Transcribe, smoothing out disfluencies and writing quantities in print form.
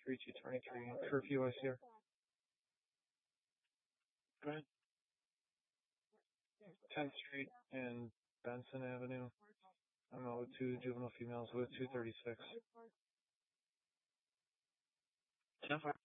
3223, curfew ICR. Go ahead. 10th Street and Benson Avenue. I'm out with 2 juvenile females with 236. 10-4.